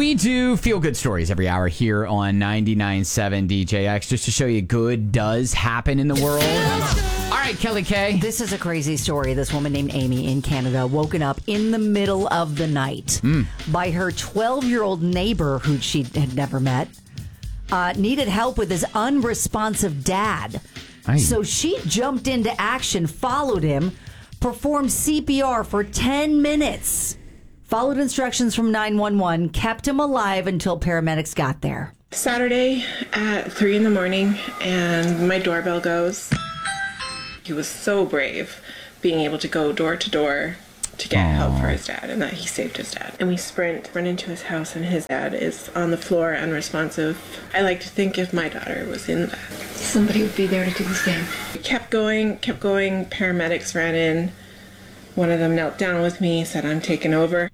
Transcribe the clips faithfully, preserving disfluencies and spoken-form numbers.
we do feel-good stories every hour here on ninety-nine point seven D J X just to show you good does happen in the world. All right, Kelly K. This is a crazy story. This woman named Amy in Canada woken up in the middle of the night mm. by her twelve-year-old neighbor who she had never met. Uh, needed help with his unresponsive dad. Aye. So she jumped into action, followed him, performed C P R for ten minutes, followed instructions from nine one one, kept him alive until paramedics got there. Saturday at three in the morning, and my doorbell goes. He was so brave being able to go door to door to get Aww. help for his dad, and that he saved his dad. And we sprint, run into his house, and his dad is on the floor, unresponsive. I like to think if my daughter was in that, somebody would be there to do the same. We kept going, kept going. Paramedics ran in. One of them knelt down with me, said, "I'm taking over."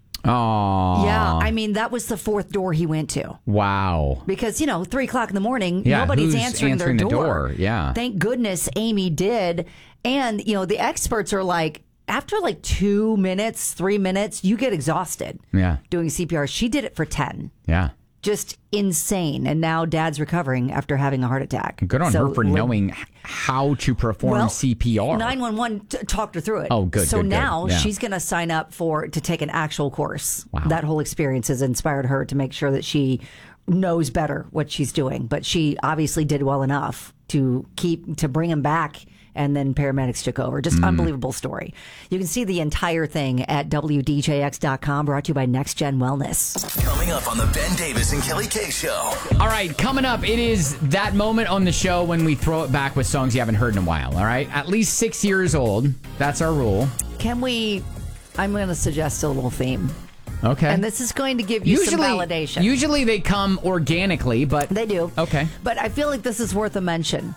Oh. Yeah, I mean, that was the fourth door he went to. Wow. Because, you know, three o'clock in the morning, yeah, nobody's who's answering, answering their the door. door. Yeah. Thank goodness Amy did. And, you know, the experts are like, after like two minutes, three minutes, you get exhausted. Yeah. Doing C P R. She did it for ten. Yeah. Just insane. And now dad's recovering after having a heart attack. Good on so, her for knowing how to perform well, C P R. nine one one t- talked her through it. Oh, good. So good, now good. Yeah. she's going to sign up for to take an actual course. Wow. That whole experience has inspired her to make sure that she knows better what she's doing. But she obviously did well enough to keep to bring him back. And then paramedics took over. Just mm. unbelievable story. You can see the entire thing at W D J X dot com, brought to you by Next Gen Wellness. Coming up on the Ben Davis and Kelly K Show. All right, coming up, it is that moment on the show when we throw it back with songs you haven't heard in a while, all right? At least six years old. That's our rule. Can we, I'm going to suggest a little theme. Okay. And this is going to give you usually, some validation. Usually they come organically, but... They do. Okay. But I feel like this is worth a mention.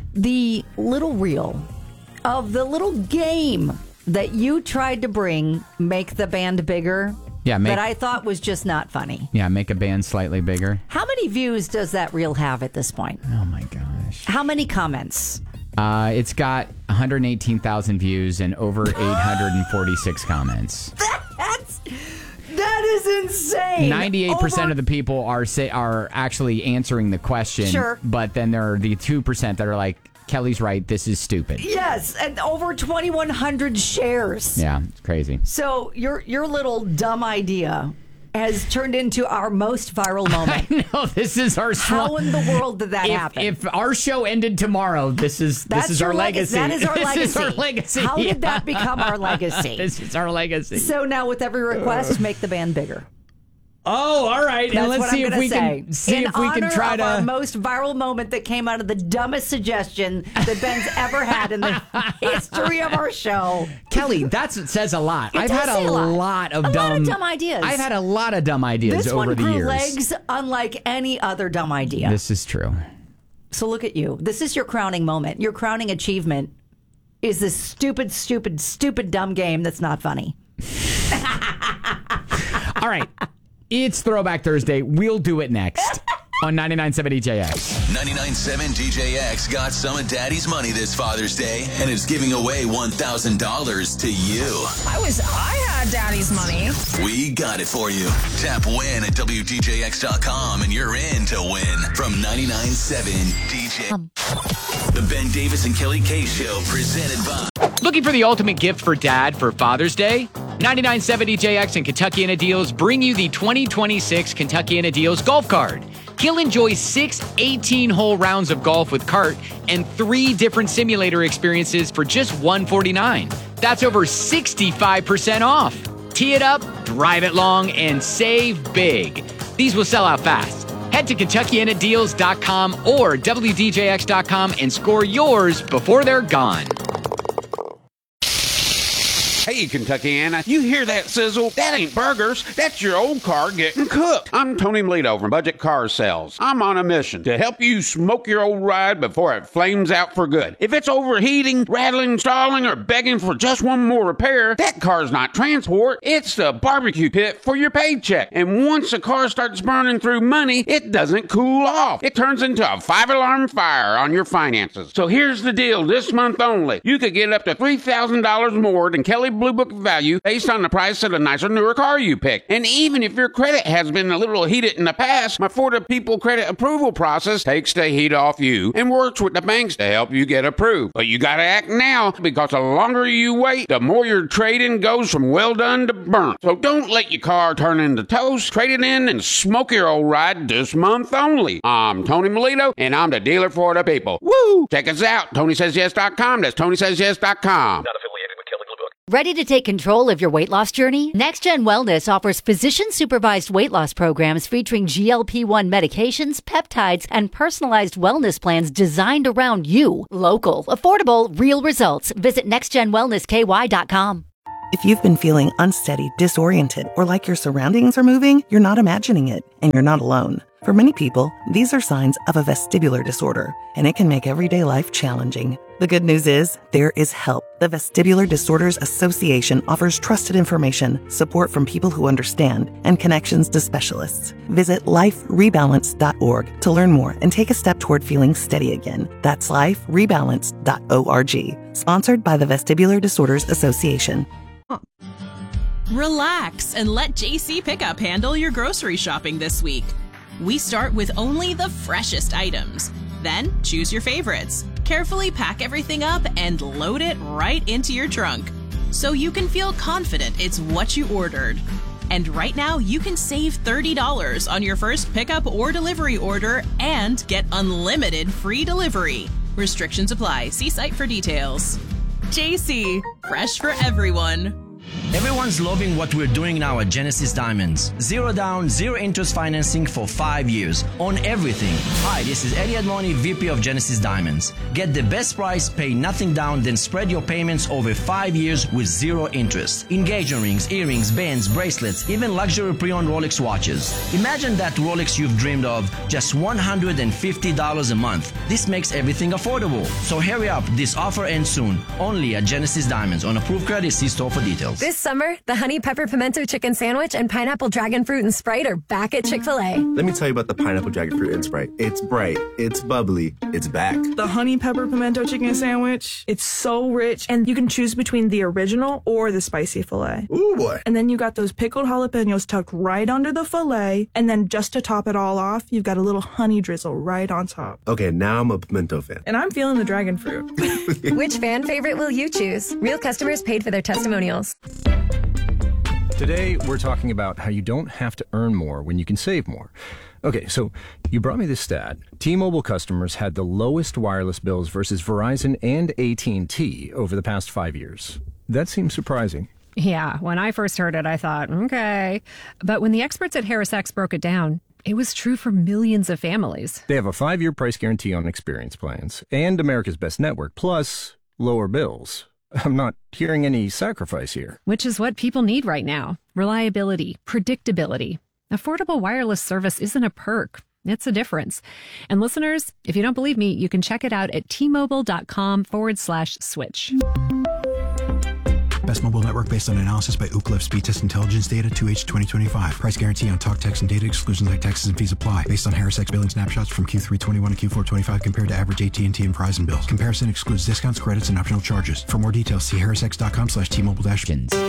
The little reel of the little game that you tried to bring, Make the Band Bigger, yeah, make, that I thought was just not funny. Yeah, make a band slightly bigger. How many views does that reel have at this point? Oh, my gosh. How many comments? Uh, it's got one hundred eighteen thousand views and over eight hundred forty-six comments. That's... That is insane. ninety-eight percent Over... of the people are say are actually answering the question. Sure. But then there are the two percent that are like, Kelly's right, this is stupid. Yes, and over twenty-one hundred shares. Yeah, it's crazy. So your your little dumb idea has turned into our most viral moment. I know, this is our sw- How in the world did that if, happen? If our show ended tomorrow, this is That's this is your our legacy. That is our this legacy. Is our legacy. How yeah. did that become our legacy? This is our legacy. So now with every request, make the band bigger. Oh, all right. That's and let's what see I'm if we say. can see In if we honor can try of to our most viral moment that came out of the dumbest suggestion that Ben's ever had in the history of our show. Kelly, that says a lot. It I've does had say a a lot. lot of a dumb lot of dumb ideas. I've had a lot of dumb ideas this over one the grew years. legs unlike any other dumb idea. This is true. So look at you. This is your crowning moment. Your crowning achievement is this stupid, stupid, stupid dumb game that's not funny. All right. It's Throwback Thursday. We'll do it next on ninety-nine point seven D J X. ninety-nine point seven D J X got some of Daddy's money this Father's Day and is giving away one thousand dollars to you. I was, I had Daddy's money. We got it for you. Tap win at W D J X dot com and you're in to win from ninety-nine point seven D J. Um. The Ben Davis and Kelly K Show presented by... Looking for the ultimate gift for Dad for Father's Day? ninety-nine point seven D J X and Kentuckiana Deals bring you the twenty twenty-six Kentuckiana Deals Golf Card. He'll enjoy six eighteen-hole rounds of golf with cart and three different simulator experiences for just one hundred forty-nine dollars. That's over sixty-five percent off. Tee it up, drive it long, and save big. These will sell out fast. Head to Kentuckiana Deals dot com or W D J X dot com and score yours before they're gone. Hey, Kentuckiana, you hear that sizzle? That ain't burgers. That's your old car getting cooked. I'm Tony Melito from Budget Car Sales. I'm on a mission to help you smoke your old ride before it flames out for good. If it's overheating, rattling, stalling, or begging for just one more repair, that car's not transport. It's the barbecue pit for your paycheck. And once the car starts burning through money, it doesn't cool off. It turns into a five-alarm fire on your finances. So here's the deal this month only. You could get up to three thousand dollars more than Kelly Blue Blue Book value based on the price of the nicer, newer car you picked. And even if your credit has been a little heated in the past, my For the People credit approval process takes the heat off you and works with the banks to help you get approved. But you gotta act now, because the longer you wait, the more your trade-in goes from well done to burnt. So don't let your car turn into toast. Trade it in and smoke your old ride this month only. I'm Tony Melito, and I'm the dealer for the people. Woo! Check us out, Tony Says Yes dot com. That's Tony Says Yes dot com. Not affiliated with Kelly Blue Book. Ready to take control of your weight loss journey? NextGen Wellness offers physician-supervised weight loss programs featuring G L P one medications, peptides, and personalized wellness plans designed around you. Local, affordable, real results. Visit next gen wellness k y dot com. If you've been feeling unsteady, disoriented, or like your surroundings are moving, you're not imagining it, and you're not alone. For many people, these are signs of a vestibular disorder, and it can make everyday life challenging. The good news is, there is help. The Vestibular Disorders Association offers trusted information, support from people who understand, and connections to specialists. Visit life rebalance dot org to learn more and take a step toward feeling steady again. That's life rebalance dot org. Sponsored by the Vestibular Disorders Association. Relax and let J C Pickup handle your grocery shopping this week. We start with only the freshest items. Then choose your favorites. Carefully pack everything up and load it right into your trunk, so you can feel confident it's what you ordered. And right now, you can save thirty dollars on your first pickup or delivery order and get unlimited free delivery. Restrictions apply. See site for details. J C, fresh for everyone. Everyone's loving what we're doing now at Genesis Diamonds. Zero down, zero interest financing for five years on everything. Hi, this is Eddie Admoni, V P of Genesis Diamonds. Get the best price, pay nothing down, then spread your payments over five years with zero interest. Engagement rings, earrings, bands, bracelets, even luxury pre-owned Rolex watches. Imagine that Rolex you've dreamed of, just one hundred fifty dollars a month. This makes everything affordable. So hurry up, this offer ends soon. Only at Genesis Diamonds. On approved credit, see store for details. This summer, the Honey Pepper Pimento Chicken Sandwich and Pineapple Dragon Fruit and Sprite are back at Chick-fil-A. Let me tell you about the Pineapple Dragon Fruit and Sprite. It's bright, it's bubbly, it's back. The Honey Pepper Pimento Chicken Sandwich, it's so rich, and you can choose between the original or the spicy filet. Ooh, boy. And then you got those pickled jalapenos tucked right under the filet, and then just to top it all off, you've got a little honey drizzle right on top. Okay, now I'm a pimento fan. And I'm feeling the dragon fruit. Which fan favorite will you choose? Real customers paid for their testimonials. Today, we're talking about how you don't have to earn more when you can save more. Okay, so you brought me this stat. T-Mobile customers had the lowest wireless bills versus Verizon and A T and T over the past five years. That seems surprising. Yeah, when I first heard it, I thought, okay. But when the experts at HarrisX broke it down, it was true for millions of families. They have a five-year price guarantee on experience plans and America's Best Network, plus lower bills. I'm not hearing any sacrifice here. Which is what people need right now. Reliability, predictability. Affordable wireless service isn't a perk. It's a difference. And listeners, if you don't believe me, you can check it out at T-Mobile.com forward slash switch. Best mobile network based on analysis by Ookla Speed Test Intelligence Data two H twenty twenty-five. Price guarantee on talk, text, and data. Exclusions like taxes and fees apply. Based on HarrisX billing snapshots from Q three twenty-one to Q four twenty-five compared to average A T and T and Verizon bills. Comparison excludes discounts, credits, and optional charges. For more details, see HarrisX.com slash T-Mobile dash.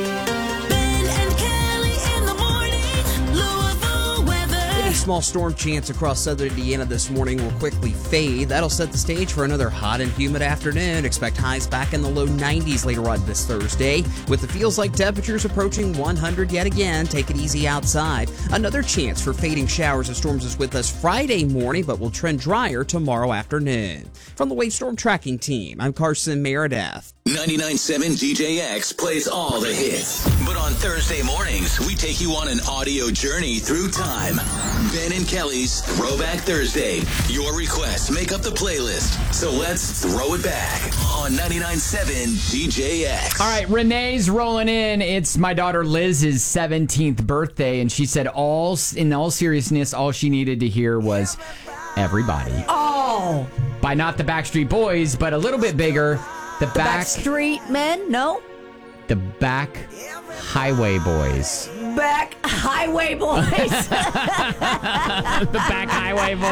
Small storm chance across southern Indiana this morning will quickly fade. That'll set the stage for another hot and humid afternoon. Expect highs back in the low nineties later on this Thursday. With the feels like temperatures approaching one hundred yet again, take it easy outside. Another chance for fading showers and storms is with us Friday morning, but will trend drier tomorrow afternoon. From the Wave Storm Tracking Team, I'm Carson Meredith. ninety-nine point seven D J X plays all the hits. But on Thursday mornings, we take you on an audio journey through time. Ben and Kelly's Throwback Thursday. Your requests make up the playlist. So let's throw it back on ninety-nine point seven D J X. All right, Renee's rolling in. It's my daughter Liz's seventeenth birthday, and she said all in all seriousness, all she needed to hear was Everybody. Oh! By not the Backstreet Boys, but a little bit bigger. The, The back, Backstreet Men? No. The Back Highway Boys. Back Highway Boys. The Back Highway Boys.